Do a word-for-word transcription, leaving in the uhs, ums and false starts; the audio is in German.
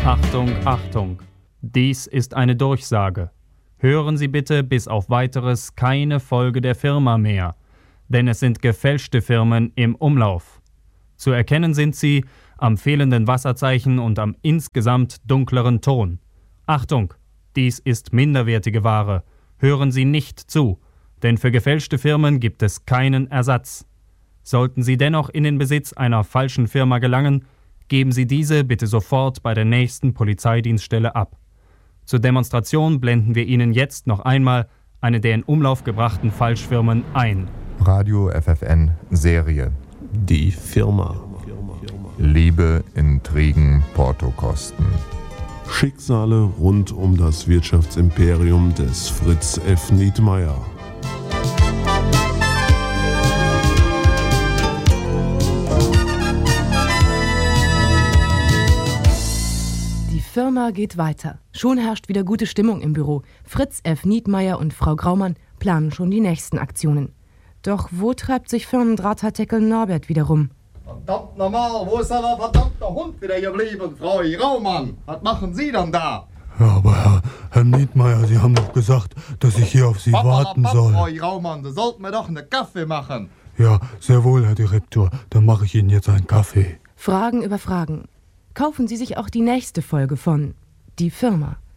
Achtung, Achtung! Dies ist eine Durchsage. Hören Sie bitte bis auf Weiteres keine Folge der Firma mehr, denn es sind gefälschte Firmen im Umlauf. Zu erkennen sind sie am fehlenden Wasserzeichen und am insgesamt dunkleren Ton. Achtung! Dies ist minderwertige Ware. Hören Sie nicht zu, denn für gefälschte Firmen gibt es keinen Ersatz. Sollten Sie dennoch in den Besitz einer falschen Firma gelangen, geben Sie diese bitte sofort bei der nächsten Polizeidienststelle ab. Zur Demonstration blenden wir Ihnen jetzt noch einmal eine der in Umlauf gebrachten Falschfirmen ein. Radio F F N Serie. Die Firma. Liebe, Intrigen, Portokosten. Schicksale rund um das Wirtschaftsimperium des Fritz F. Nietmeyer. Die Firma geht weiter. Schon herrscht wieder gute Stimmung im Büro. Fritz F. Nietmeyer und Frau Graumann planen schon die nächsten Aktionen. Doch wo treibt sich Firmendrahtharteckel Norbert wieder rum? Verdammt normal, wo ist denn der verdammte Hund wieder geblieben, Frau Graumann? Was machen Sie denn da? Ja, aber Herr, Herr Nietmeyer, Sie haben doch gesagt, dass ich hier auf Sie Papa, warten Papa, soll. Frau Graumann, Sie sollten mir doch einen Kaffee machen. Ja, sehr wohl, Herr Direktor. Dann mache ich Ihnen jetzt einen Kaffee. Fragen über Fragen. Kaufen Sie sich auch die nächste Folge von Die Firma.